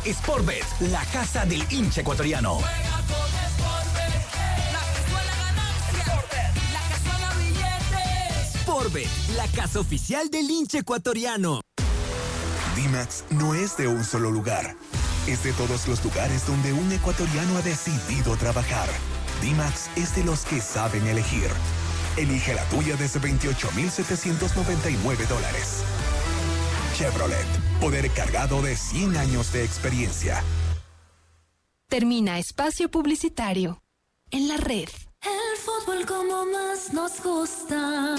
Sportbet, la casa del hincha ecuatoriano. Juega con Sportbet, la que suena ganancia, la que suena billetes. Sportbet, la casa oficial del hincha ecuatoriano. D-Max no es de un solo lugar, es de todos los lugares donde un ecuatoriano ha decidido trabajar. D-Max es de los que saben elegir. Elige la tuya desde $28,799. Chevrolet, poder cargado de 100 años de experiencia. Termina espacio publicitario en la red. El fútbol como más nos gusta.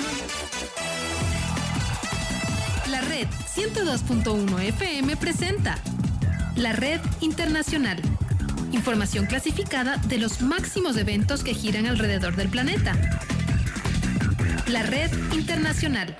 La red 102.1 FM presenta La Red Internacional. Información clasificada de los máximos eventos que giran alrededor del planeta. La Red Internacional.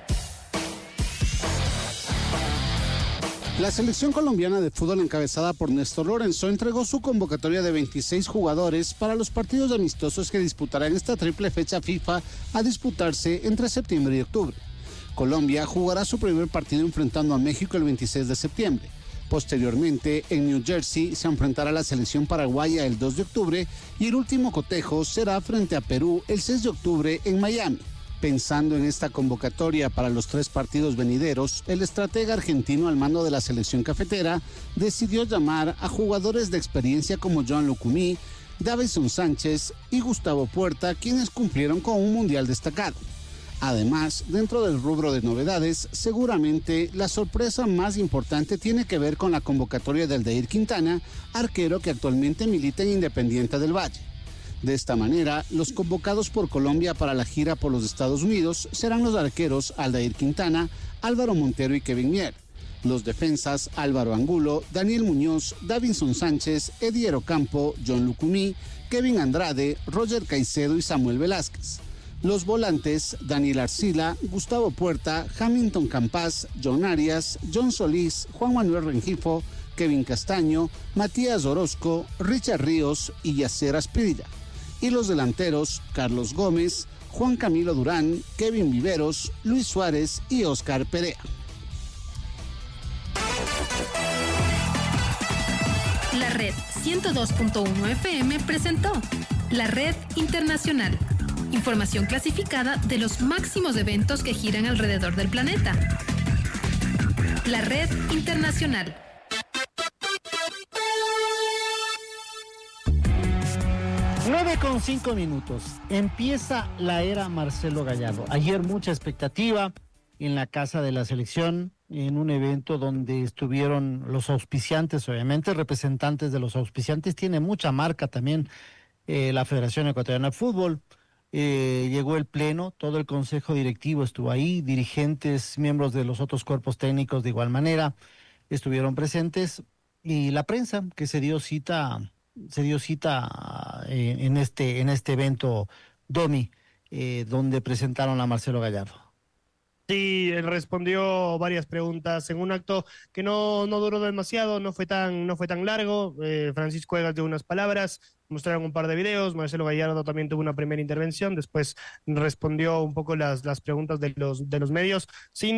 La selección colombiana de fútbol encabezada por Néstor Lorenzo entregó su convocatoria de 26 jugadores para los partidos amistosos que disputarán esta triple fecha FIFA a disputarse entre septiembre y octubre. Colombia jugará su primer partido enfrentando a México el 26 de septiembre. Posteriormente, en New Jersey se enfrentará a la selección paraguaya el 2 de octubre y el último cotejo será frente a Perú el 6 de octubre en Miami. Pensando en esta convocatoria para los 3 partidos venideros, el estratega argentino al mando de la selección cafetera decidió llamar a jugadores de experiencia como Joan Lucumí, Davinson Sánchez y Gustavo Puerta, quienes cumplieron con un mundial destacado. Además, dentro del rubro de novedades, seguramente la sorpresa más importante tiene que ver con la convocatoria de Aldair Quintana, arquero que actualmente milita en Independiente del Valle. De esta manera, los convocados por Colombia para la gira por los Estados Unidos serán los arqueros Aldair Quintana, Álvaro Montero y Kevin Mier. Los defensas Álvaro Angulo, Daniel Muñoz, Davinson Sánchez, Edier Ocampo, John Lucumí, Kevin Andrade, Roger Caicedo y Samuel Velázquez. Los volantes Daniel Arcila, Gustavo Puerta, Hamilton Campas, John Arias, John Solís, Juan Manuel Rengifo, Kevin Castaño, Matías Orozco, Richard Ríos y Yacer Aspirilla. Y los delanteros Carlos Gómez, Juan Camilo Durán, Kevin Viveros, Luis Suárez y Oscar Perea. La Red 102.1 FM presentó La Red Internacional. Información clasificada de los máximos eventos que giran alrededor del planeta. La Red Internacional. 9:05. Empieza la era Marcelo Gallardo. Ayer mucha expectativa en la casa de la selección, en un evento donde estuvieron los auspiciantes, obviamente, representantes de los auspiciantes. Tiene mucha marca también la Federación Ecuatoriana de Fútbol. Llegó el pleno, todo el consejo directivo estuvo ahí, dirigentes, miembros de los otros cuerpos técnicos de igual manera estuvieron presentes, y la prensa que se dio cita en este evento, Domi, donde presentaron a Marcelo Gallardo. Sí, él respondió varias preguntas en un acto que no duró demasiado, no fue tan largo. Francisco Egas dio unas palabras, mostraron un par de videos, Marcelo Gallardo también tuvo una primera intervención, después respondió un poco las preguntas de los medios, sin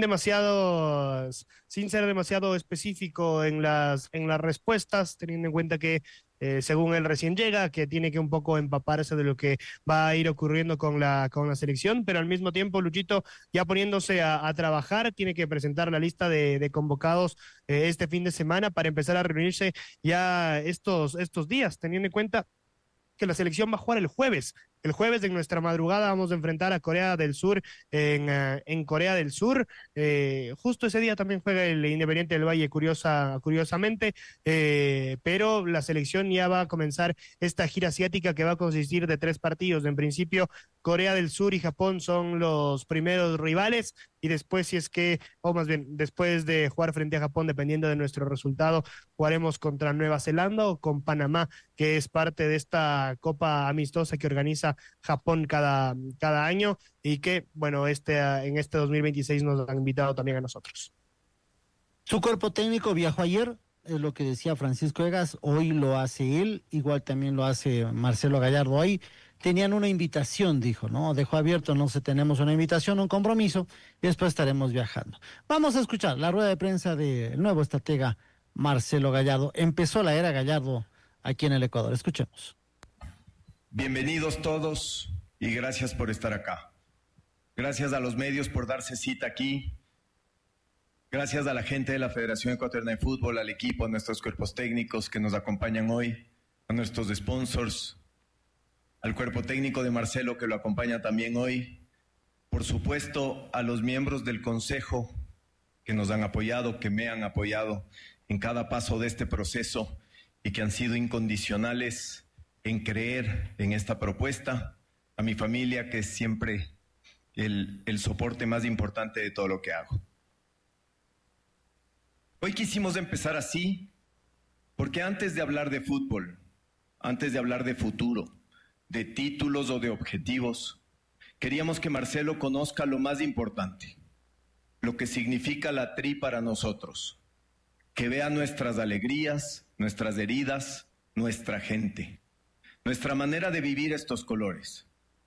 ser demasiado específico en las respuestas, teniendo en cuenta que según él recién llega, que tiene que un poco empaparse de lo que va a ir ocurriendo con la selección, pero al mismo tiempo Luchito ya poniéndose a trabajar, tiene que presentar la lista de convocados este fin de semana para empezar a reunirse ya estos días, teniendo en cuenta que la selección va a jugar el jueves. El jueves de nuestra madrugada vamos a enfrentar a Corea del Sur en Corea del Sur. Justo ese día también juega el Independiente del Valle, curiosamente, pero la selección ya va a comenzar esta gira asiática que va a consistir de 3 partidos. En principio, Corea del Sur y Japón son los primeros rivales, y después, después de jugar frente a Japón, dependiendo de nuestro resultado, jugaremos contra Nueva Zelanda o con Panamá, que es parte de esta copa amistosa que organiza Japón cada año, y que, bueno, en este 2026 nos han invitado también a nosotros. Su cuerpo técnico viajó ayer, es lo que decía Francisco Egas, hoy lo hace él, igual también lo hace Marcelo Gallardo. Hoy tenían una invitación, dijo, ¿no? Dejó abierto, no sé, tenemos una invitación, un compromiso, y después estaremos viajando. Vamos a escuchar la rueda de prensa del nuevo estratega Marcelo Gallardo. Empezó la era Gallardo aquí en el Ecuador. Escuchemos. Bienvenidos todos y gracias por estar acá. Gracias a los medios por darse cita aquí. Gracias a la gente de la Federación Ecuatoriana de Fútbol, al equipo, a nuestros cuerpos técnicos que nos acompañan hoy, a nuestros sponsors, al cuerpo técnico de Marcelo que lo acompaña también hoy. Por supuesto, a los miembros del Consejo que nos han apoyado, que me han apoyado en cada paso de este proceso y que han sido incondicionales en creer en esta propuesta. A mi familia, que es siempre el soporte más importante de todo lo que hago. Hoy quisimos empezar así porque antes de hablar de fútbol, antes de hablar de futuro, de títulos o de objetivos, queríamos que Marcelo conozca lo más importante, lo que significa la Tri para nosotros, que vea nuestras alegrías, nuestras heridas, nuestra gente, nuestra manera de vivir estos colores.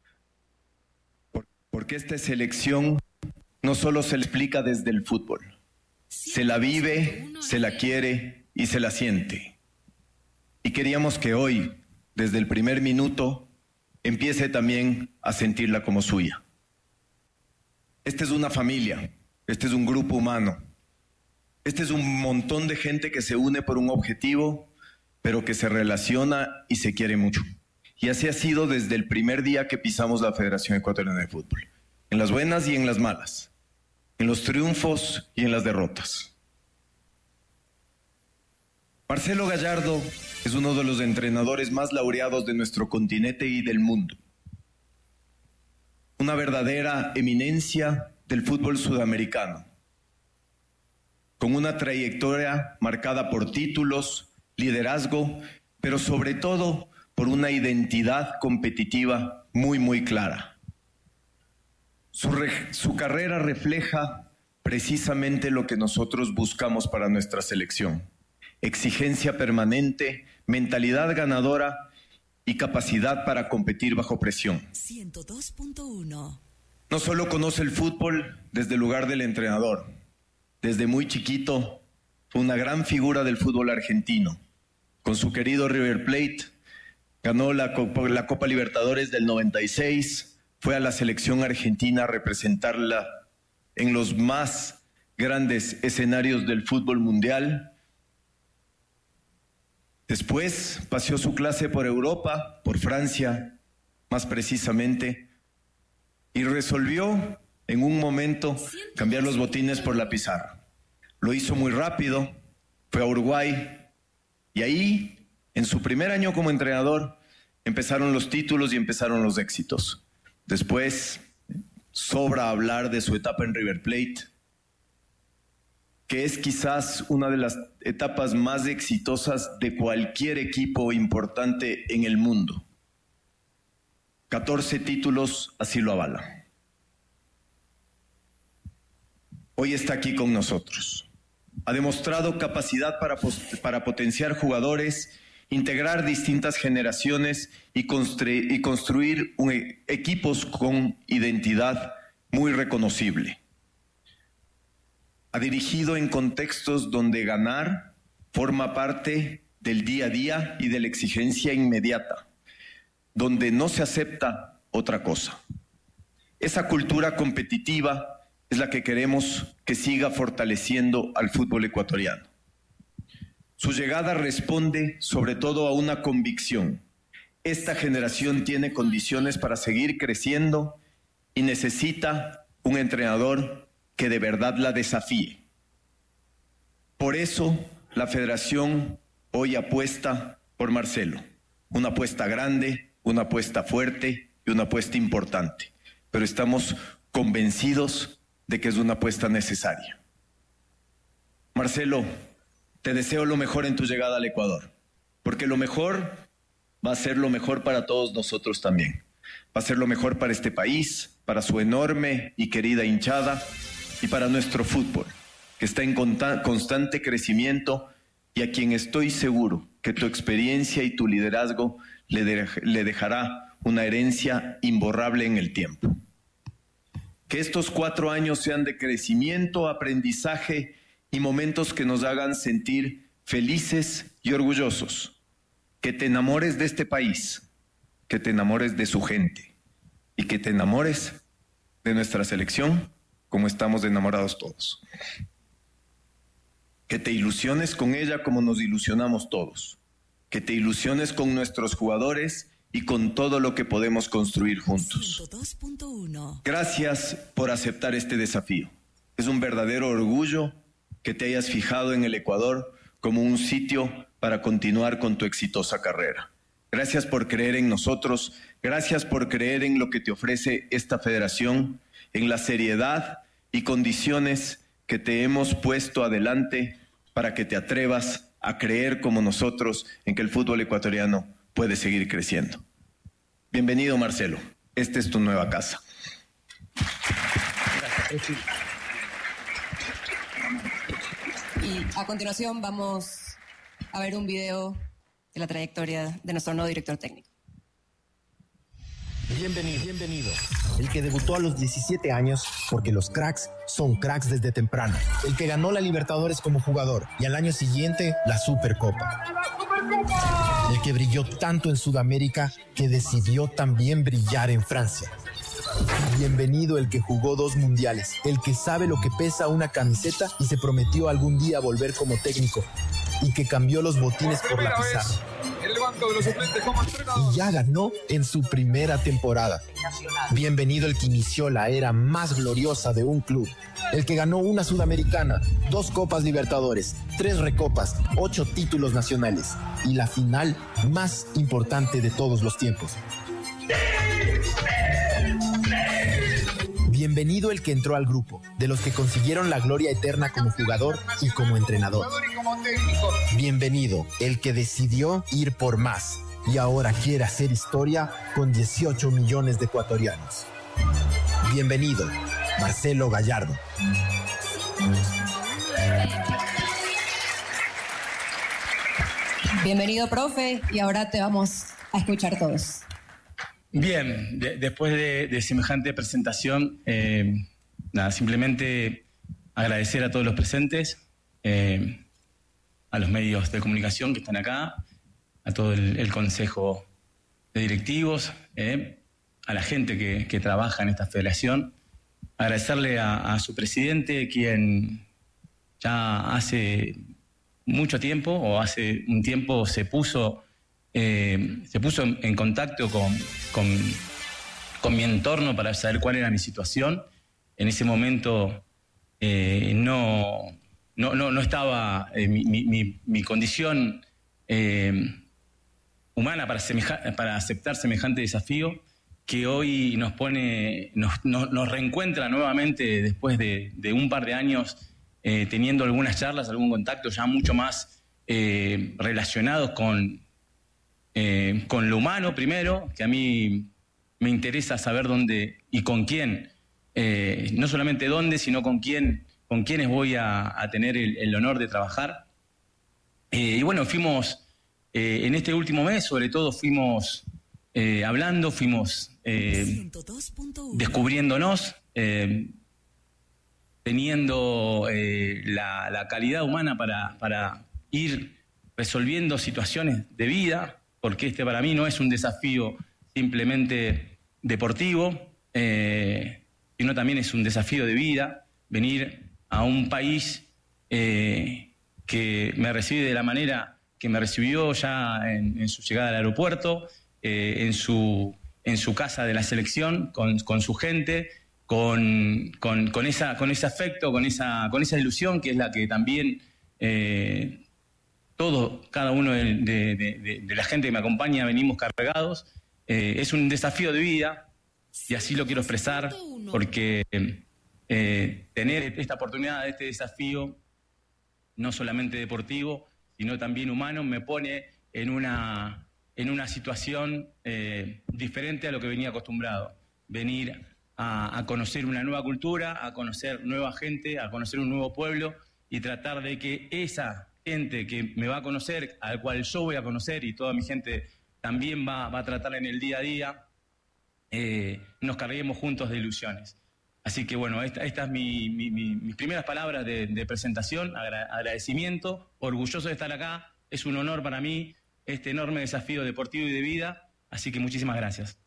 Porque esta selección no solo se le explica desde el fútbol, se la vive, se la quiere y se la siente. Y queríamos que hoy, desde el primer minuto, empiece también a sentirla como suya. Esta es una familia, este es un grupo humano, este es un montón de gente que se une por un objetivo, pero que se relaciona y se quiere mucho. Y así ha sido desde el primer día que pisamos la Federación Ecuatoriana de Fútbol, en las buenas y en las malas, en los triunfos y en las derrotas. Marcelo Gallardo es uno de los entrenadores más laureados de nuestro continente y del mundo. Una verdadera eminencia del fútbol sudamericano, con una trayectoria marcada por títulos, liderazgo, pero sobre todo por una identidad competitiva muy clara. Su carrera refleja precisamente lo que nosotros buscamos para nuestra selección: exigencia permanente, mentalidad ganadora y capacidad para competir bajo presión. 102.1. No solo conoce el fútbol desde el lugar del entrenador. Desde muy chiquito fue una gran figura del fútbol argentino. Con su querido River Plate ganó la Copa Libertadores del 96, fue a la selección argentina a representarla en los más grandes escenarios del fútbol mundial. Después paseó su clase por Europa, por Francia, más precisamente, y resolvió en un momento cambiar los botines por la pizarra. Lo hizo muy rápido, fue a Uruguay, y ahí, en su primer año como entrenador, empezaron los títulos y empezaron los éxitos. Después, sobra hablar de su etapa en River Plate, que es quizás una de las etapas más exitosas de cualquier equipo importante en el mundo. 14 títulos así lo avalan. Hoy está aquí con nosotros. Ha demostrado capacidad para potenciar jugadores, integrar distintas generaciones y construir equipos con identidad muy reconocible. Ha dirigido en contextos donde ganar forma parte del día a día y de la exigencia inmediata, donde no se acepta otra cosa. Esa cultura competitiva es la que queremos que siga fortaleciendo al fútbol ecuatoriano. Su llegada responde sobre todo a una convicción. Esta generación tiene condiciones para seguir creciendo y necesita un entrenador que de verdad la desafíe. Por eso la Federación hoy apuesta por Marcelo. Una apuesta grande, una apuesta fuerte y una apuesta importante. Pero estamos convencidos de que es una apuesta necesaria. Marcelo, te deseo lo mejor en tu llegada al Ecuador, porque lo mejor va a ser lo mejor para todos nosotros también. Va a ser lo mejor para este país, para su enorme y querida hinchada y para nuestro fútbol, que está en constante crecimiento y a quien estoy seguro que tu experiencia y tu liderazgo le dejará una herencia imborrable en el tiempo. Que estos 4 años sean de crecimiento, aprendizaje y momentos que nos hagan sentir felices y orgullosos, que te enamores de este país, que te enamores de su gente y que te enamores de nuestra selección como estamos enamorados todos. Que te ilusiones con ella como nos ilusionamos todos. Que te ilusiones con nuestros jugadores y con todo lo que podemos construir juntos. 102.1. Gracias por aceptar este desafío. Es un verdadero orgullo que te hayas fijado en el Ecuador como un sitio para continuar con tu exitosa carrera. Gracias por creer en nosotros, gracias por creer en lo que te ofrece esta federación, en la seriedad y condiciones que te hemos puesto adelante para que te atrevas a creer como nosotros en que el fútbol ecuatoriano puede seguir creciendo. Bienvenido, Marcelo. Esta es tu nueva casa. Y a continuación vamos a ver un video de la trayectoria de nuestro nuevo director técnico. Bienvenido. El que debutó a los 17 años, porque los cracks son cracks desde temprano. El que ganó la Libertadores como jugador y al año siguiente la Supercopa. El que brilló tanto en Sudamérica que decidió también brillar en Francia. Bienvenido el que jugó 2 mundiales, el que sabe lo que pesa una camiseta y se prometió algún día volver como técnico, y que cambió los botines por la pizarra. El banco de los suplentes como entrenador. Y ya ganó en su primera temporada. Bienvenido el que inició la era más gloriosa de un club, el que ganó una Sudamericana, 2 Copas Libertadores, 3 Recopas, 8 títulos nacionales y la final más importante de todos los tiempos. Bienvenido el que entró al grupo, de los que consiguieron la gloria eterna como jugador y como entrenador. Bienvenido el que decidió ir por más y ahora quiere hacer historia con 18 millones de ecuatorianos. Bienvenido, Marcelo Gallardo. Bienvenido, profe, y ahora te vamos a escuchar todos. Bien, después de semejante presentación, simplemente agradecer a todos los presentes, a los medios de comunicación que están acá, a todo el consejo de directivos, a la gente que trabaja en esta federación, agradecerle a su presidente, quien ya hace mucho tiempo, o hace un tiempo se puso en contacto con mi entorno para saber cuál era mi situación. En ese momento no estaba mi condición humana para aceptar semejante desafío, que hoy nos reencuentra nuevamente después de un par de años teniendo algunas charlas, algún contacto ya mucho más relacionados con lo humano primero, que a mí me interesa saber dónde y con quién, no solamente dónde, sino con quiénes voy a tener el honor de trabajar. Y bueno, fuimos, en este último mes, sobre todo, fuimos hablando, fuimos descubriéndonos, teniendo la calidad humana para ir resolviendo situaciones de vida, porque este para mí no es un desafío simplemente deportivo, sino también es un desafío de vida, venir a un país que me recibe de la manera que me recibió ya en su llegada al aeropuerto, en su casa de la selección, con su gente, con ese afecto, con esa ilusión que es la que también cada uno de la gente que me acompaña venimos cargados. Es un desafío de vida y así lo quiero expresar, porque tener esta oportunidad, este desafío, no solamente deportivo, sino también humano, me pone en una situación diferente a lo que venía acostumbrado. Venir a conocer una nueva cultura, a conocer nueva gente, a conocer un nuevo pueblo y tratar de que esa gente que me va a conocer, al cual yo voy a conocer y toda mi gente también va a tratar en el día a día, nos carguemos juntos de ilusiones. Así que bueno, esta es mis primeras palabras de presentación, agradecimiento, orgulloso de estar acá, es un honor para mí este enorme desafío deportivo y de vida, así que muchísimas gracias.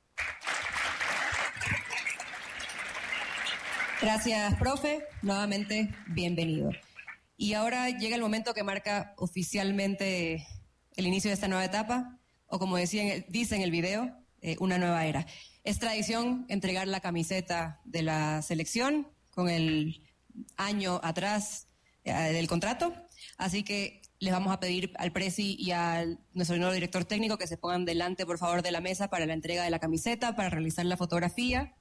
Gracias, profe. Nuevamente, bienvenido. Y ahora llega el momento que marca oficialmente el inicio de esta nueva etapa, o como dice en el video, una nueva era. Es tradición entregar la camiseta de la selección con el año atrás del contrato, así que les vamos a pedir al presi y a nuestro nuevo director técnico que se pongan delante, por favor, de la mesa para la entrega de la camiseta, para realizar la fotografía.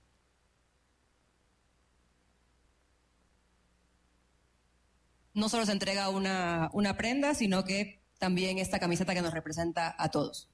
No solo se entrega una prenda, sino que también esta camiseta que nos representa a todos.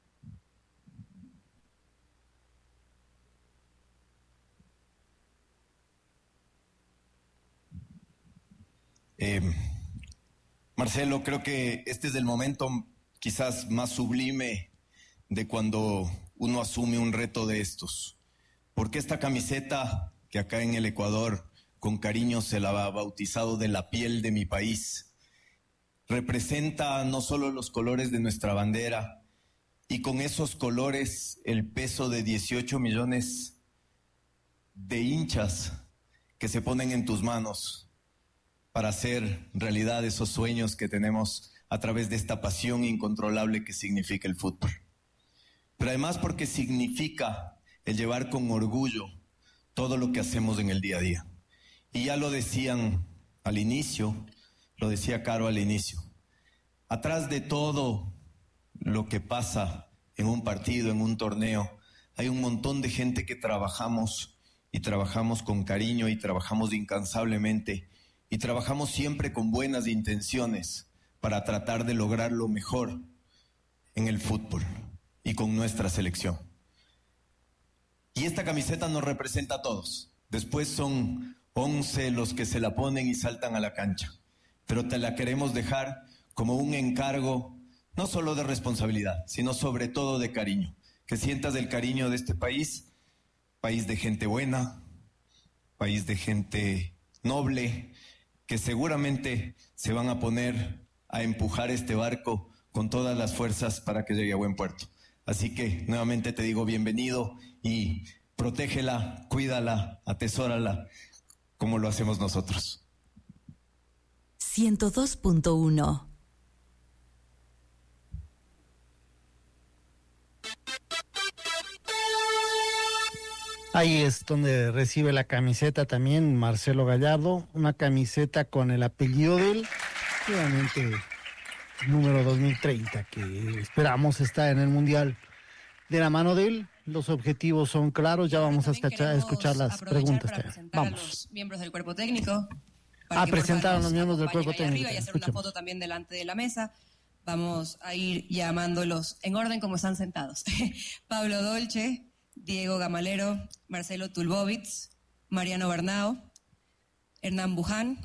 Marcelo, creo que este es el momento quizás más sublime de cuando uno asume un reto de estos. Porque esta camiseta que acá en el Ecuador con cariño se la ha bautizado de la piel de mi país, representa no solo los colores de nuestra bandera, y con esos colores el peso de 18 millones de hinchas que se ponen en tus manos para hacer realidad esos sueños que tenemos a través de esta pasión incontrolable que significa el fútbol. Pero además porque significa el llevar con orgullo todo lo que hacemos en el día a día. Y ya lo decían al inicio, lo decía Caro al inicio, atrás de todo lo que pasa en un partido, en un torneo, hay un montón de gente que trabajamos y trabajamos con cariño y trabajamos incansablemente y trabajamos siempre con buenas intenciones para tratar de lograr lo mejor en el fútbol y con nuestra selección. Y esta camiseta nos representa a todos. Después son 11 los que se la ponen y saltan a la cancha. Pero te la queremos dejar como un encargo, no solo de responsabilidad, sino sobre todo de cariño. Que sientas el cariño de este país, país de gente buena, país de gente noble, que seguramente se van a poner a empujar este barco con todas las fuerzas para que llegue a buen puerto. Así que nuevamente te digo bienvenido y protégela, cuídala, atesórala, como lo hacemos nosotros. 102.1. Ahí es donde recibe la camiseta también Marcelo Gallardo, una camiseta con el apellido de él, obviamente número 2030, que esperamos está en el Mundial de la mano de él. Los objetivos son claros, ya vamos a escuchar las preguntas. Vamos. A los miembros del cuerpo técnico. Presentar a los miembros del cuerpo técnico. Y hacer una foto también delante de la mesa. Vamos a ir llamándolos en orden como están sentados. Pablo Dolce, Diego Gamalero, Marcelo Tulbovitz, Mariano Bernao, Hernán Buján,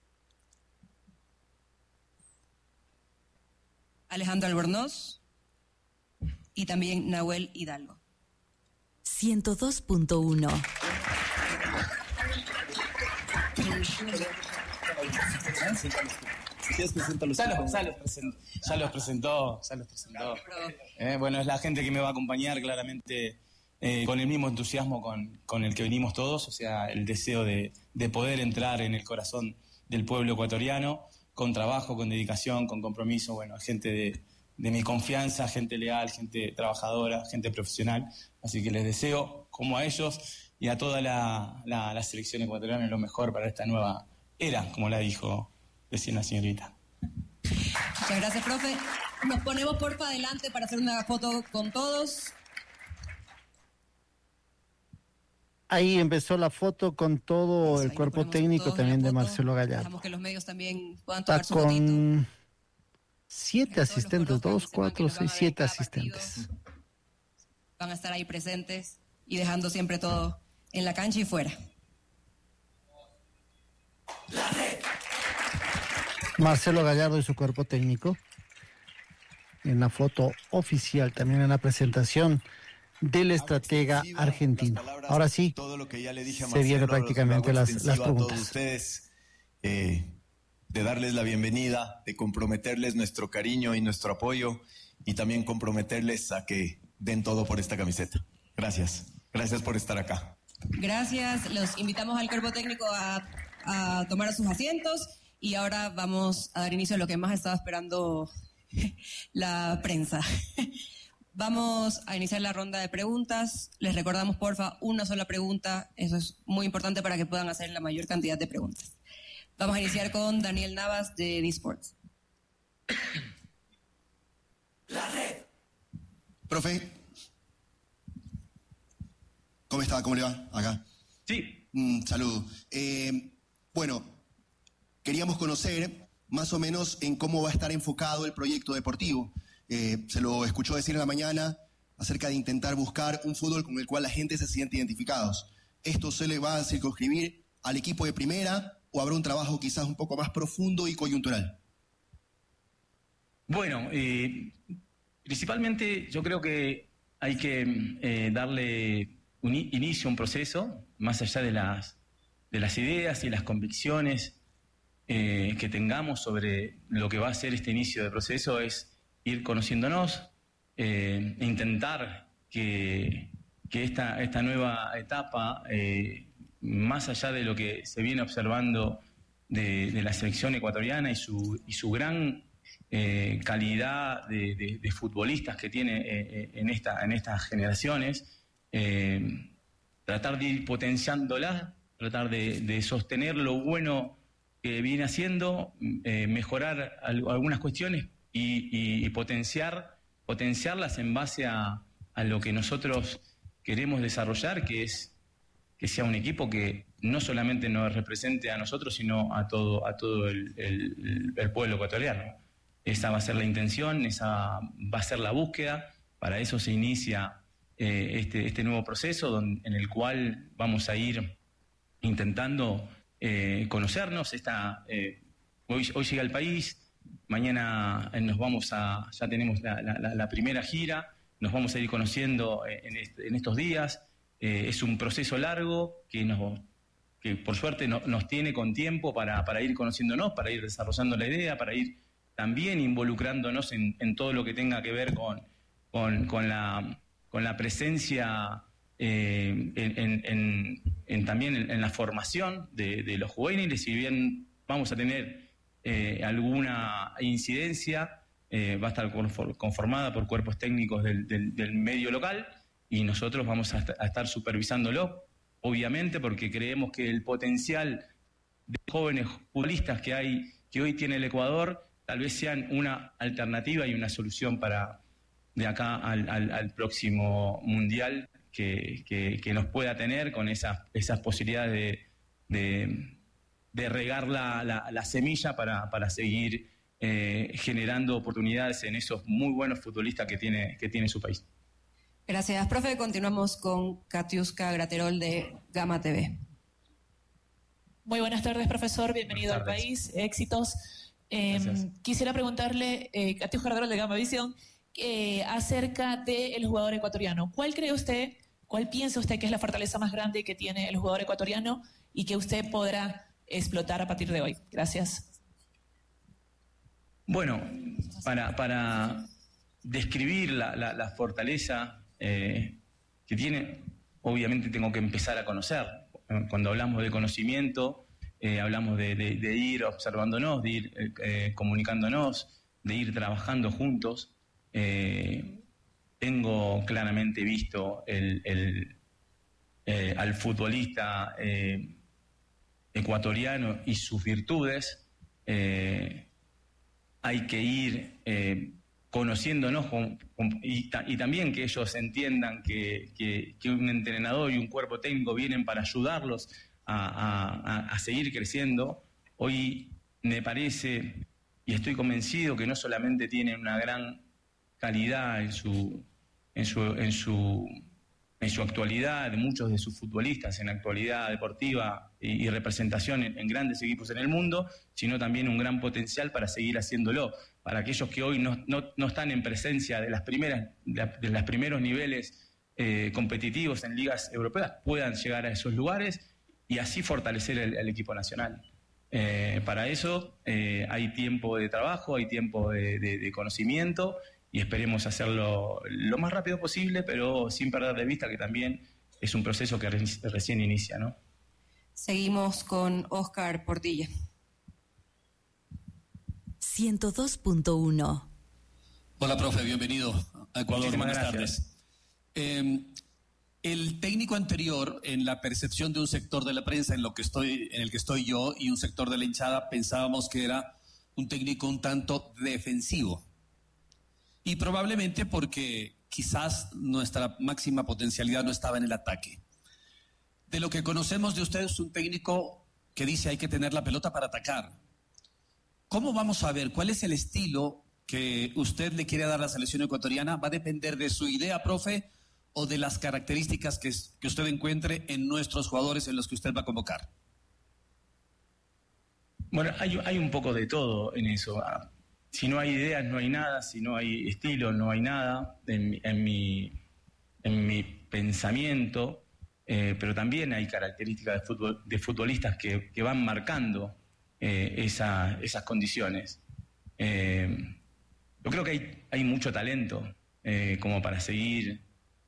Alejandro Albornoz y también Nahuel Hidalgo. 102.1. Ya los presentó. Bueno, es la gente que me va a acompañar claramente con el mismo entusiasmo con el que venimos todos, o sea, el deseo de poder entrar en el corazón del pueblo ecuatoriano, con trabajo, con dedicación, con compromiso, bueno, gente de mi confianza, gente leal, gente trabajadora, gente profesional, así que les deseo, como a ellos y a toda la selección ecuatoriana, lo mejor para esta nueva era, como la dijo recién la señorita. Muchas gracias, profe. Nos ponemos porfa adelante para hacer una foto con todos. Ahí empezó la foto con todo el cuerpo técnico también de Marcelo Gallardo. Dejamos que los medios también puedan tomar Está su fotito. con 7 asistentes, 2, 4, 6, 7 asistentes. Van a estar ahí presentes y dejando siempre todo en la cancha y fuera. Marcelo Gallardo y su cuerpo técnico en la foto oficial, también en la presentación del estratega argentino. Ahora sí, todo lo que ya le dije a se Marcelo, vienen prácticamente las a todos preguntas. ustedes, de darles la bienvenida, de comprometerles nuestro cariño y nuestro apoyo, y también comprometerles a que den todo por esta camiseta. Gracias. Gracias por estar acá. Gracias. Los invitamos al cuerpo técnico a tomar sus asientos y ahora vamos a dar inicio a lo que más estaba esperando la prensa. Vamos a iniciar la ronda de preguntas. Les recordamos, porfa, una sola pregunta. Eso es muy importante para que puedan hacer la mayor cantidad de preguntas. Vamos a iniciar con Daniel Navas de D-Sports. La red. Profe, ¿cómo está? ¿Cómo le va? Acá. Sí. Saludo. Bueno, queríamos conocer más o menos en cómo va a estar enfocado el proyecto deportivo. Se lo escuchó decir en la mañana acerca de intentar buscar un fútbol con el cual la gente se siente identificados. ¿Esto se le va a circunscribir al equipo de primera o habrá un trabajo quizás un poco más profundo y coyuntural? Bueno, principalmente yo creo que hay que darle un inicio a un proceso, más allá de las ideas y las convicciones que tengamos sobre lo que va a ser este inicio de proceso, es ir conociéndonos, intentar que esta nueva etapa, más allá de lo que se viene observando de la selección ecuatoriana y su gran calidad de futbolistas que tiene en estas generaciones, tratar de ir potenciándola, tratar de sostener lo bueno que viene haciendo, mejorar algunas cuestiones y potenciarlas en base a lo que nosotros queremos desarrollar, que es que sea un equipo que no solamente nos represente a nosotros, sino a todo el pueblo ecuatoriano. Esa va a ser la intención, esa va a ser la búsqueda. Para eso se inicia este nuevo proceso en el cual vamos a ir intentando conocernos. Hoy llega el país, mañana ya tenemos la primera gira, nos vamos a ir conociendo en estos días. Es un proceso largo que por suerte nos tiene con tiempo para ir conociéndonos, para ir desarrollando la idea, para ir también involucrándonos en todo lo que tenga que ver con la presencia también en la formación de los juveniles. Si bien vamos a tener alguna incidencia, va a estar conformada por cuerpos técnicos del medio local, y nosotros vamos a estar supervisándolo, obviamente, porque creemos que el potencial de jóvenes futbolistas que hoy tiene el Ecuador tal vez sean una alternativa y una solución de acá al próximo Mundial que nos pueda tener, con esas posibilidades de regar la semilla para seguir generando oportunidades en esos muy buenos futbolistas que tiene su país. Gracias, profe. Continuamos con Katiuska Graterol de Gama TV. Muy buenas tardes, profesor. Bienvenido al país. Éxitos. Quisiera preguntarle, Katiuska Graterol de Gama Visión, acerca del jugador ecuatoriano. ¿Cuál piensa usted que es la fortaleza más grande que tiene el jugador ecuatoriano y que usted podrá explotar a partir de hoy? Gracias. Bueno, para describir la fortaleza que tiene, obviamente tengo que empezar a conocer. Cuando hablamos de conocimiento, hablamos de ir observándonos, de ir comunicándonos, de ir trabajando juntos. Tengo claramente visto al futbolista ecuatoriano y sus virtudes. Hay que ir conociéndonos y también que ellos entiendan que un entrenador y un cuerpo técnico vienen para ayudarlos a seguir creciendo. Hoy me parece y estoy convencido que no solamente tienen una gran calidad en su actualidad, muchos de sus futbolistas en actualidad deportiva y representación en grandes equipos en el mundo, sino también un gran potencial para seguir haciéndolo. Para aquellos que hoy no están en presencia de los primeros niveles competitivos en ligas europeas puedan llegar a esos lugares y así fortalecer el equipo nacional. Para eso hay tiempo de trabajo, hay tiempo de conocimiento y esperemos hacerlo lo más rápido posible, pero sin perder de vista que también es un proceso que recién inicia, ¿no? Seguimos con Oscar Portilla. 102.1. Hola, profe, bienvenido a Ecuador. Muchísimas Buenas gracias. tardes. El técnico anterior, en la percepción de un sector de la prensa en el que estoy yo y un sector de la hinchada, pensábamos que era un técnico un tanto defensivo. Y probablemente porque quizás nuestra máxima potencialidad no estaba en el ataque. De lo que conocemos de usted es un técnico que dice hay que tener la pelota para atacar. ¿Cómo vamos a ver cuál es el estilo que usted le quiere dar a la selección ecuatoriana? ¿Va a depender de su idea, profe, o de las características que usted encuentre en nuestros jugadores en los que usted va a convocar? Bueno, hay un poco de todo en eso. Si no hay ideas, no hay nada. Si no hay estilo, no hay nada en mi pensamiento. Pero también hay características de futbolistas que van marcando esas condiciones. Yo creo que hay mucho talento como para seguir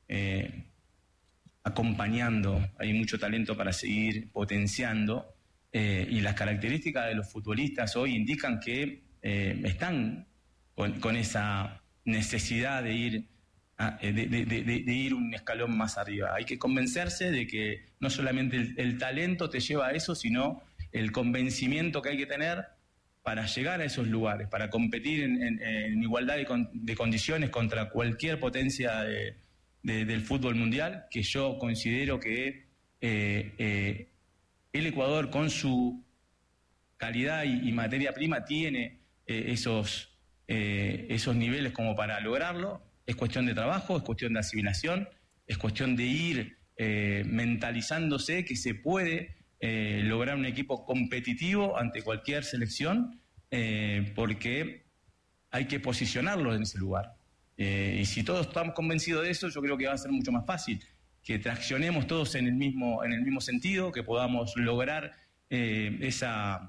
acompañando, hay mucho talento para seguir potenciando y las características de los futbolistas hoy indican que están con esa necesidad de ir de ir un escalón más arriba. Hay que convencerse de que no solamente el talento te lleva a eso, sino el convencimiento que hay que tener para llegar a esos lugares, para competir en igualdad de condiciones contra cualquier potencia del fútbol mundial, que yo considero que el Ecuador, con su calidad y materia prima, tiene esos niveles como para lograrlo. Es cuestión de trabajo, es cuestión de asimilación, es cuestión de ir mentalizándose que se puede lograr un equipo competitivo ante cualquier selección, porque hay que posicionarlo en ese lugar. Y si todos estamos convencidos de eso, yo creo que va a ser mucho más fácil, que traccionemos todos en el mismo sentido, que podamos lograr esa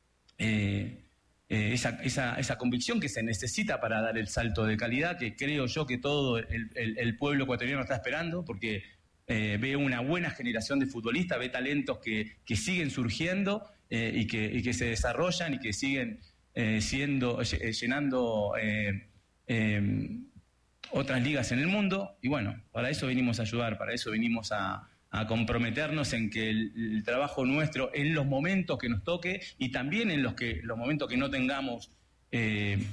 convicción que se necesita para dar el salto de calidad, que creo yo que todo el pueblo ecuatoriano está esperando, porque ve una buena generación de futbolistas, ve talentos que siguen surgiendo y que se desarrollan y que siguen llenando otras ligas en el mundo. Y bueno, para eso venimos a ayudar, para eso venimos a comprometernos en que el trabajo nuestro en los momentos que nos toque y también en los momentos que no tengamos el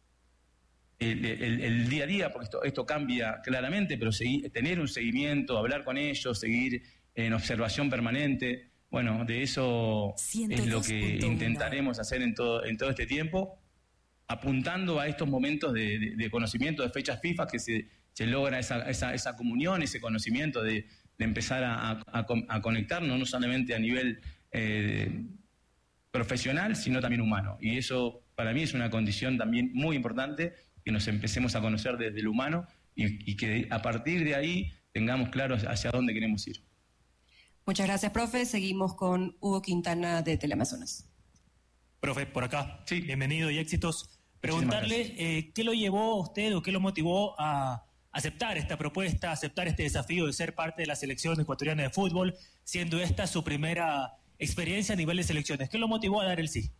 día a día, porque esto cambia claramente, pero tener un seguimiento, hablar con ellos, seguir en observación permanente, bueno, de eso es lo que intentaremos hacer en todo este tiempo, apuntando a estos momentos de conocimiento de fechas FIFA, que se logra esa comunión, ese conocimiento de empezar a conectarnos, no solamente a nivel profesional, sino también humano. Y eso para mí es una condición también muy importante, que nos empecemos a conocer desde lo humano y que a partir de ahí tengamos claro hacia dónde queremos ir. Muchas gracias, profe. Seguimos con Hugo Quintana de Teleamazonas. Profe, por acá. Sí. Bienvenido y éxitos. Preguntarle qué lo llevó a usted o qué lo motivó a aceptar esta propuesta, aceptar este desafío de ser parte de la selección ecuatoriana de fútbol, siendo esta su primera experiencia a nivel de selecciones. ¿Qué lo motivó a dar el sí?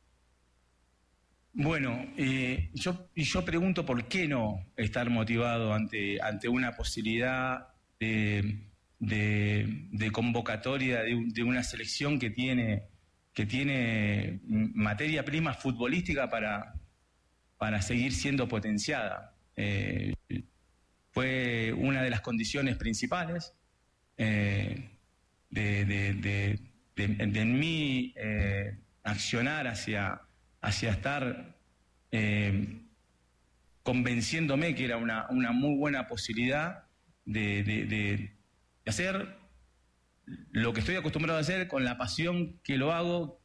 Bueno, yo pregunto por qué no estar motivado ante una posibilidad de convocatoria de una selección que tiene materia prima futbolística para seguir siendo potenciada. Fue una de las condiciones principales de mi accionar hacia estar convenciéndome que era una muy buena posibilidad de hacer lo que estoy acostumbrado a hacer con la pasión que lo hago,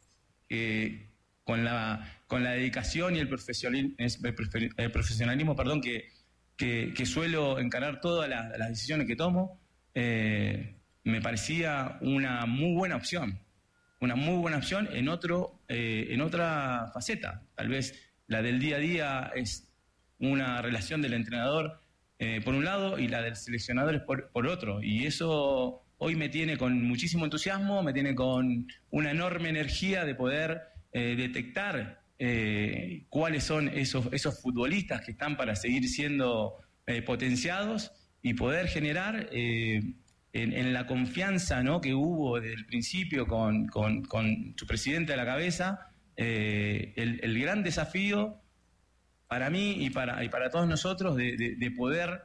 con la dedicación y el profesionalismo, que suelo encarar todas las decisiones que tomo, me parecía una muy buena opción en otra faceta. Tal vez la del día a día es una relación del entrenador por un lado y la del seleccionador es por otro, y eso hoy me tiene con muchísimo entusiasmo, me tiene con una enorme energía de poder detectar cuáles son esos futbolistas que están para seguir siendo potenciados y poder generar en la confianza, ¿no?, que hubo desde el principio con su presidente a la cabeza, el gran desafío para mí y para todos nosotros de poder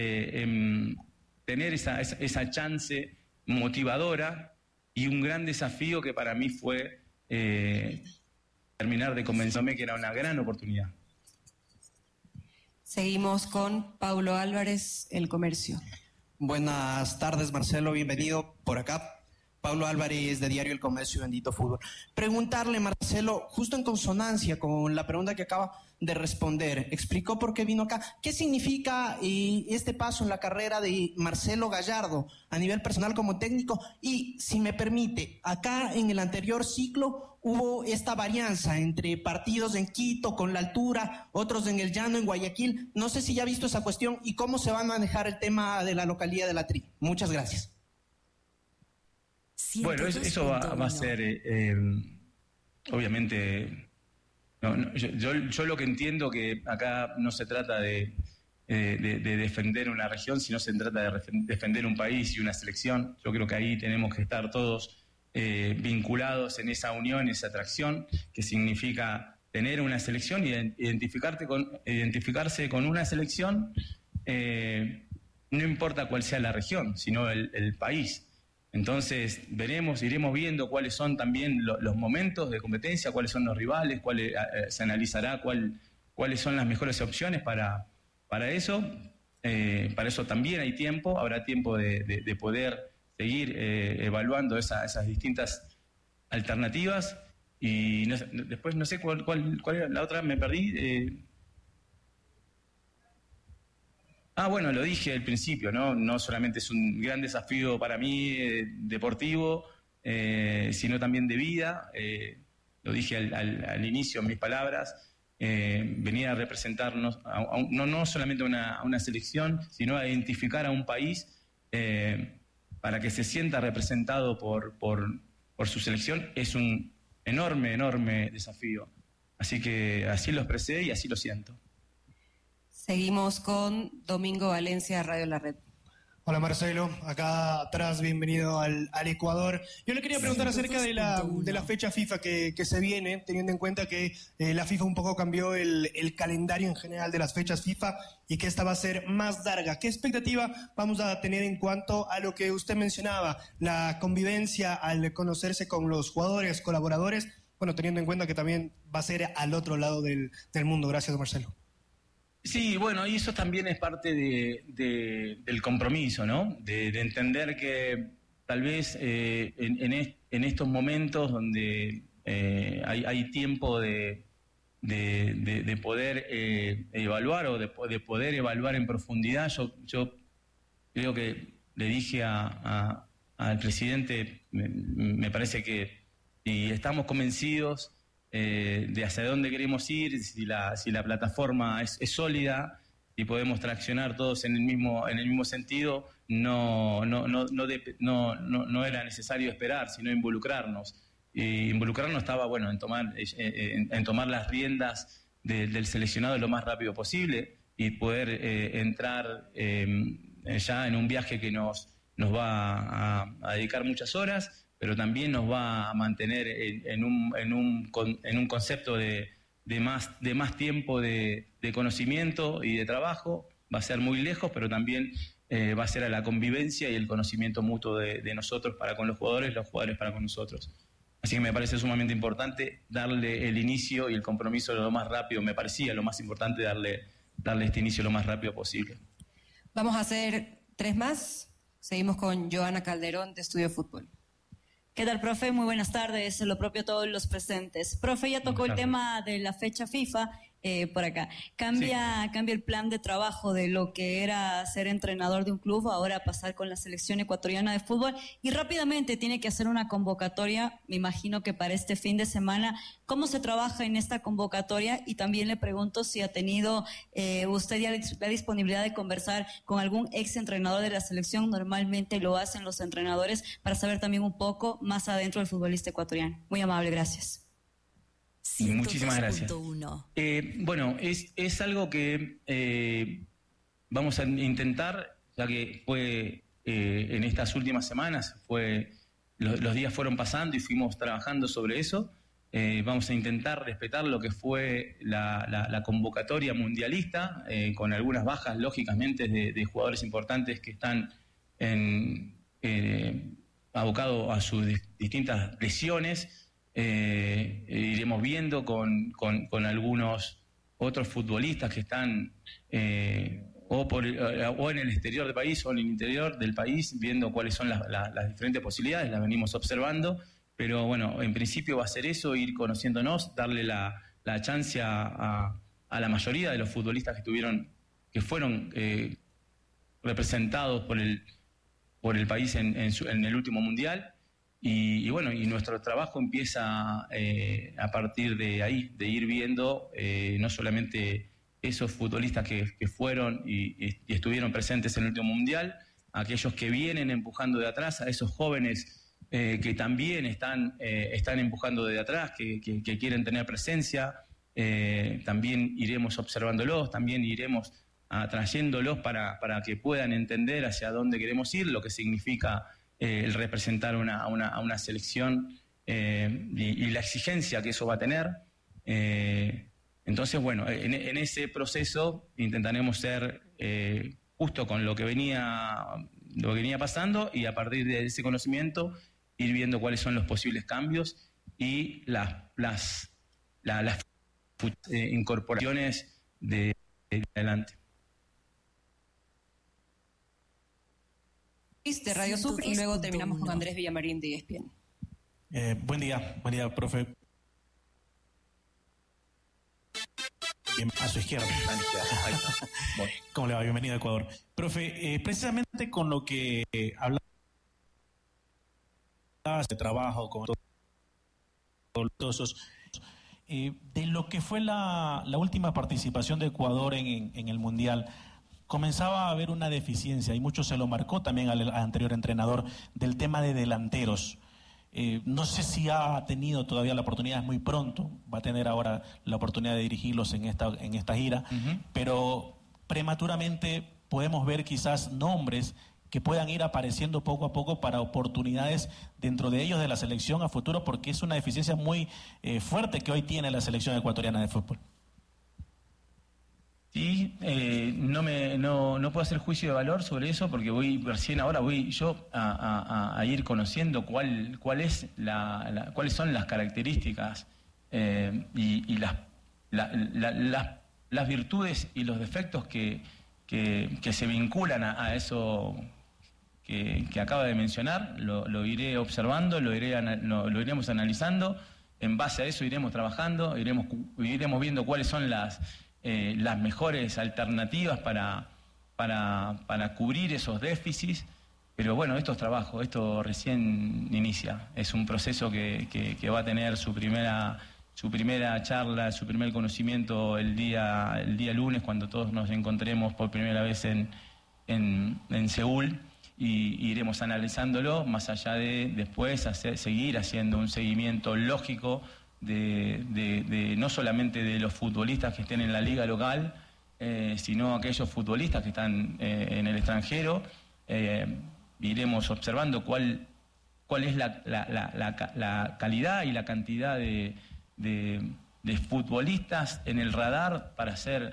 tener esa chance motivadora, y un gran desafío que para mí fue terminar de convencerme que era una gran oportunidad. Seguimos con Paulo Álvarez, El Comercio. Buenas tardes, Marcelo, bienvenido por acá. Pablo Álvarez, de Diario El Comercio y Bendito Fútbol. Preguntarle, Marcelo, justo en consonancia con la pregunta que acaba de responder, explicó por qué vino acá. ¿Qué significa este paso en la carrera de Marcelo Gallardo a nivel personal como técnico? Y, si me permite, acá en el anterior ciclo hubo esta varianza entre partidos en Quito, con la altura, otros en el llano, en Guayaquil. No sé si ya ha visto esa cuestión y cómo se va a manejar el tema de la localidad de La Tri. Muchas gracias. Bueno, eso va a ser, obviamente, yo lo que entiendo que acá no se trata de defender una región, sino se trata de defender un país y una selección. Yo creo que ahí tenemos que estar todos vinculados en esa unión, esa atracción, que significa tener una selección y identificarse con una selección, no importa cuál sea la región, sino el país. Entonces iremos viendo cuáles son también los momentos de competencia, cuáles son los rivales, se analizará cuáles son las mejores opciones para eso. Para eso también hay tiempo, habrá tiempo de poder seguir evaluando esas distintas alternativas. Y después no sé cuál era la otra, me perdí. Bueno, lo dije al principio, ¿no? No solamente es un gran desafío para mí deportivo, sino también de vida. Lo dije al inicio en mis palabras. Venir a representarnos, no solamente a una selección, sino a identificar a un país para que se sienta representado por su selección, es un enorme desafío. Así que así lo expresé y así lo siento. Seguimos con Domingo Valencia, Radio La Red. Hola Marcelo, acá atrás, bienvenido al Ecuador. Yo le quería preguntar acerca de la fecha FIFA que se viene, teniendo en cuenta que la FIFA un poco cambió el calendario en general de las fechas FIFA y que esta va a ser más larga. ¿Qué expectativa vamos a tener en cuanto a lo que usted mencionaba, la convivencia al conocerse con los jugadores, colaboradores? Bueno, teniendo en cuenta que también va a ser al otro lado del mundo. Gracias, Marcelo. Sí, bueno, y eso también es parte del compromiso, ¿no? De entender que tal vez en estos momentos donde hay tiempo de poder evaluar o de poder evaluar en profundidad, yo creo que le dije al presidente, me parece que si estamos convencidos de hacia dónde queremos ir, si la plataforma es sólida y podemos traccionar todos en el mismo sentido, no era necesario esperar, sino involucrarnos. Y involucrarnos estaba en tomar las riendas del seleccionado lo más rápido posible y poder entrar ya en un viaje que nos va a dedicar muchas horas, pero también nos va a mantener en un concepto de más tiempo de conocimiento y de trabajo. Va a ser muy lejos, pero también va a ser a la convivencia y el conocimiento mutuo de nosotros para con los jugadores para con nosotros. Así que me parece sumamente importante darle el inicio y el compromiso lo más rápido. Me parecía lo más importante darle este inicio lo más rápido posible. Vamos a hacer 3 más. Seguimos con Joana Calderón, de Estudio Fútbol. ¿Qué tal, profe? Muy buenas tardes. Lo propio a todos los presentes. Profe, ya tocó el tema de la fecha FIFA por acá. Cambia el plan de trabajo de lo que era ser entrenador de un club, ahora pasar con la selección ecuatoriana de fútbol, y rápidamente tiene que hacer una convocatoria, me imagino que para este fin de semana. ¿Cómo se trabaja en esta convocatoria? Y también le pregunto si ha tenido usted ya la disponibilidad de conversar con algún ex entrenador de la selección. Normalmente lo hacen los entrenadores, para saber también un poco más adentro del futbolista ecuatoriano. Muy amable, gracias. Muchísimas gracias. Bueno, es algo que vamos a intentar, ya que fue en estas últimas semanas, los días fueron pasando y fuimos trabajando sobre eso. Vamos a intentar respetar lo que fue la convocatoria mundialista, con algunas bajas, lógicamente, de jugadores importantes que están abocados a sus distintas lesiones. Iremos viendo con algunos otros futbolistas que están o en el exterior del país o en el interior del país, viendo cuáles son las diferentes posibilidades. Las venimos observando, pero bueno, en principio va a ser eso, ir conociéndonos, darle la chance a la mayoría de los futbolistas que fueron representados por el país en el último mundial. Y bueno, y nuestro trabajo empieza a partir de ahí, de ir viendo no solamente esos futbolistas que fueron y estuvieron presentes en el último mundial, aquellos que vienen empujando de atrás, a esos jóvenes que también están empujando de atrás, que quieren tener presencia. También iremos observándolos, también iremos atrayéndolos para que puedan entender hacia dónde queremos ir, lo que significa el representar a una selección y la exigencia que eso va a tener. Entonces, bueno, en ese proceso intentaremos ser justo con lo que venía pasando, y a partir de ese conocimiento ir viendo cuáles son los posibles cambios y las incorporaciones de adelante. De Radio Sur, y luego terminamos con Andrés Villamarín de ESPN. Buen día, profe. Bien, a su izquierda. ¿Cómo le va? Bienvenido a Ecuador. Profe, precisamente con lo que hablaba de trabajo, con todos esos, de lo que fue la última participación de Ecuador en el Mundial, comenzaba a haber una deficiencia, y mucho se lo marcó también al anterior entrenador, del tema de delanteros. No sé si ha tenido todavía la oportunidad, es muy pronto, va a tener ahora la oportunidad de dirigirlos en esta gira, pero prematuramente podemos ver quizás nombres que puedan ir apareciendo poco a poco para oportunidades dentro de ellos de la selección a futuro, porque es una deficiencia muy fuerte que hoy tiene la selección ecuatoriana de fútbol. Sí, no puedo hacer juicio de valor sobre eso, porque recién ahora voy yo a ir conociendo cuáles son las características y las virtudes y los defectos que se vinculan a eso que acaba de mencionar. Lo iré observando, lo iremos analizando. En base a eso iremos trabajando, iremos viendo cuáles son las mejores alternativas para cubrir esos déficits. Pero bueno, esto es trabajo, esto recién inicia. Es un proceso que va a tener su primera charla, su primer conocimiento el día lunes, cuando todos nos encontremos por primera vez en Seúl, y iremos analizándolo, más allá de después seguir haciendo un seguimiento lógico de no solamente de los futbolistas que estén en la liga local, sino aquellos futbolistas que están en el extranjero. Iremos observando cuál es la calidad y la cantidad de futbolistas en el radar para hacer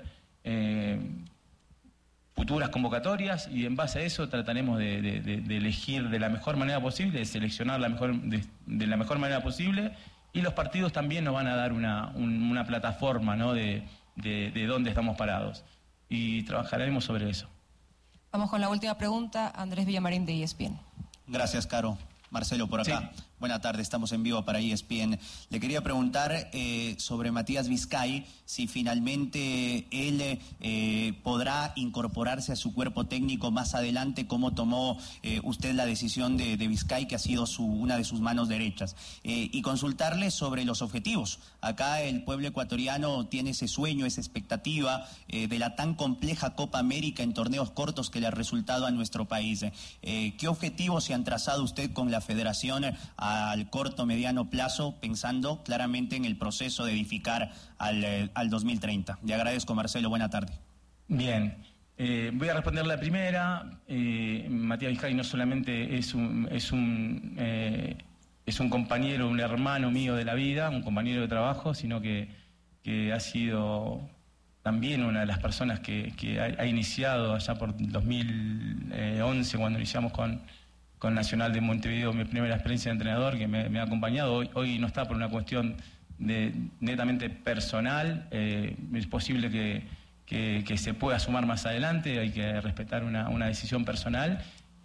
futuras convocatorias, y en base a eso trataremos de elegir de la mejor manera posible, de seleccionar de la mejor manera posible. Y los partidos también nos van a dar una plataforma, ¿no?, de dónde estamos parados. Y trabajaremos sobre eso. Vamos con la última pregunta, Andrés Villamarín de ESPN. Gracias, Caro. Marcelo, por acá. Sí. Buenas tardes, estamos en vivo para ESPN. Le quería preguntar sobre Matías Vizcay, si finalmente él podrá incorporarse a su cuerpo técnico más adelante, cómo tomó usted la decisión de Vizcay, que ha sido una de sus manos derechas. Y consultarle sobre los objetivos. Acá el pueblo ecuatoriano tiene ese sueño, esa expectativa de la tan compleja Copa América en torneos cortos que le ha resultado a nuestro país. ¿Qué objetivos se han trazado usted con la federación al corto, mediano plazo, pensando claramente en el proceso de edificar al 2030? Le agradezco, Marcelo. Buena tarde. Bien. Voy a responder la primera. Matías Vizcay no solamente es un compañero, un hermano mío de la vida, un compañero de trabajo, sino que ha sido también una de las personas que ha iniciado allá por 2011, cuando iniciamos con Nacional de Montevideo, mi primera experiencia de entrenador, que me ha acompañado. Hoy no está por una cuestión netamente personal. Es posible que se pueda sumar más adelante, hay que respetar una decisión personal.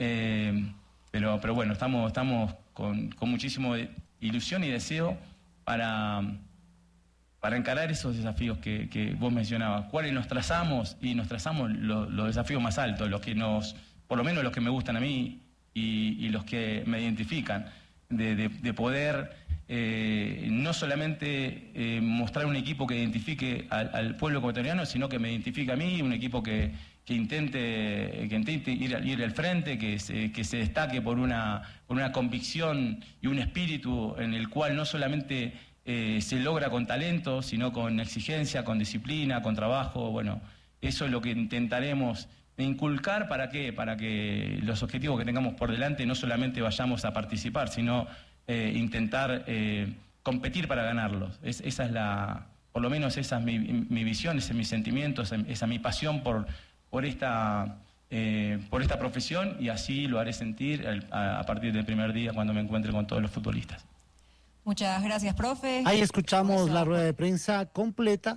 Pero bueno, estamos con muchísimo ilusión y deseo para encarar esos desafíos que vos mencionabas. ¿Cuáles nos trazamos? Y nos trazamos los desafíos más altos, por lo menos los que me gustan a mí y los que me identifican, de poder no solamente mostrar un equipo que identifique al pueblo ecuatoriano, sino que me identifique a mí, un equipo que intente ir al frente, que se destaque por una convicción y un espíritu en el cual no solamente se logra con talento, sino con exigencia, con disciplina, con trabajo. Bueno, eso es lo que intentaremos inculcar. ¿Para qué? Para que los objetivos que tengamos por delante no solamente vayamos a participar, sino intentar competir para ganarlos. Esa es por lo menos esa es mi visión, ese es mi sentimiento, esa es mi pasión por esta profesión, y así lo haré sentir a partir del primer día cuando me encuentre con todos los futbolistas. Muchas gracias, profe. Ahí escuchamos la rueda de prensa completa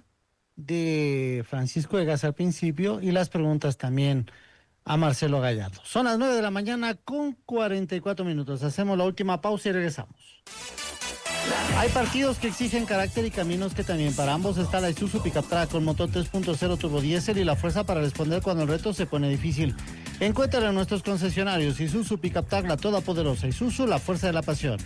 de Francisco Egas al principio y las preguntas también a Marcelo Gallardo. Son las 9 de la mañana con 44 minutos. Hacemos la última pausa y regresamos. Hay partidos que exigen carácter y caminos que también. Para ambos está la Isuzu Pickup Track con motor 3.0 turbo diésel y la fuerza para responder cuando el reto se pone difícil. Encuéntrala en nuestros concesionarios. Isuzu Pickup Track, la todopoderosa. Isuzu, la fuerza de la pasión.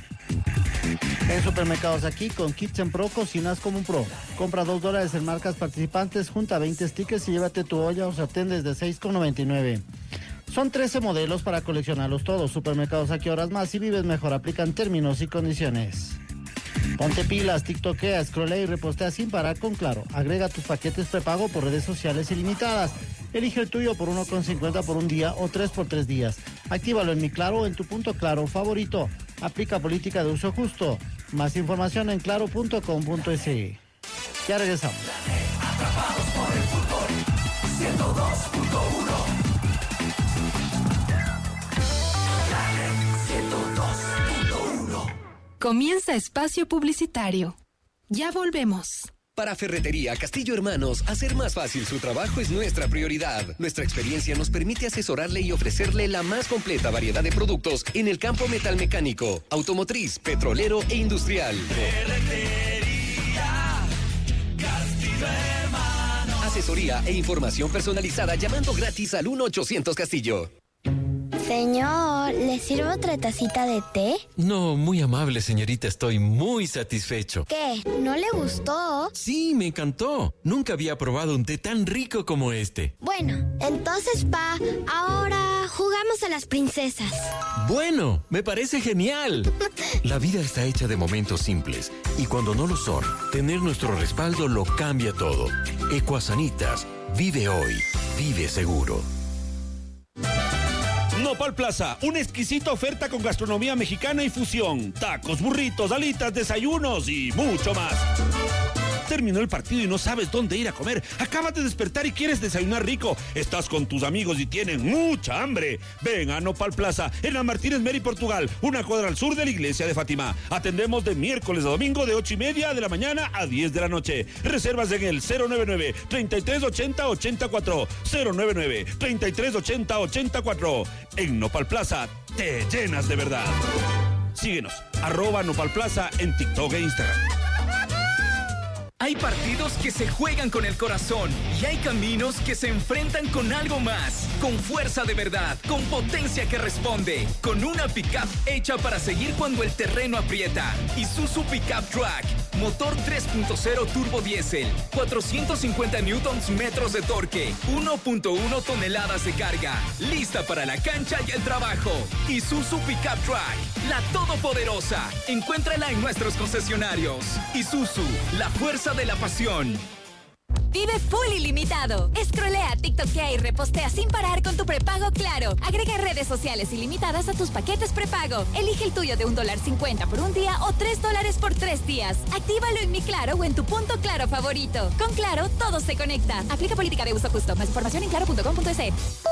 En Supermercados Aquí, con Kitchen Pro, cocinas como un pro. Compra $2 en marcas participantes, junta 20 stickers y llévate tu olla o sartén desde $6,99. Son 13 modelos para coleccionarlos todos. Supermercados Aquí, horas más y vives mejor. Aplican términos y condiciones. Ponte pilas, tiktokea, scrollea y repostea sin parar con Claro. Agrega tus paquetes prepago por redes sociales ilimitadas. Elige el tuyo por 1,50 por un día o 3 por 3 días. Actívalo en Mi Claro o en tu punto Claro favorito. Aplica política de uso justo. Más información en claro.com.es. Ya regresamos. Atrapados por el fútbol, 102.1. Comienza espacio publicitario. Ya volvemos. Para Ferretería Castillo Hermanos, hacer más fácil su trabajo es nuestra prioridad. Nuestra experiencia nos permite asesorarle y ofrecerle la más completa variedad de productos en el campo metalmecánico, automotriz, petrolero e industrial. Ferretería Castillo Hermanos. Asesoría e información personalizada llamando gratis al 1-800 Castillo. Señor, ¿le sirvo otra tacita de té? No, muy amable, señorita. Estoy muy satisfecho. ¿Qué? ¿No le gustó? Sí, me encantó. Nunca había probado un té tan rico como este. Bueno, entonces, ahora jugamos a las princesas. Bueno, me parece genial. La vida está hecha de momentos simples. Y cuando no lo son, tener nuestro respaldo lo cambia todo. Ecuasanitas. Vive hoy. Vive seguro. Nopal Plaza, una exquisita oferta con gastronomía mexicana y fusión. Tacos, burritos, alitas, desayunos y mucho más. Terminó el partido y no sabes dónde ir a comer. Acabas de despertar y quieres desayunar rico. Estás con tus amigos y tienen mucha hambre. Ven a Nopal Plaza, en la Martínez Meri, Portugal, una cuadra al sur de la iglesia de Fátima. Atendemos de miércoles a domingo de 8:30 de la mañana a 10 de la noche. Reservas en el 099-3380-84. 099-3380-84. En Nopal Plaza te llenas de verdad. Síguenos, @nopalplaza en TikTok e Instagram. Hay partidos que se juegan con el corazón y hay caminos que se enfrentan con algo más, con fuerza de verdad, con potencia que responde, con una pickup hecha para seguir cuando el terreno aprieta. Isuzu Pickup Track, motor 3.0 turbo diésel, 450 newtons metros de torque, 1.1 toneladas de carga, lista para la cancha y el trabajo. Isuzu Pickup Track, la todopoderosa. Encuéntrala en nuestros concesionarios. Isuzu, la fuerza de la pasión. Vive full ilimitado. Scrollea, TikTokea y repostea sin parar con tu prepago Claro. Agrega redes sociales ilimitadas a tus paquetes prepago. Elige el tuyo de $1.50 por un día o $3 por 3 días. Actívalo en Mi Claro o en tu punto Claro favorito. Con Claro, todo se conecta. Aplica política de uso justo. Más información en claro.com.es.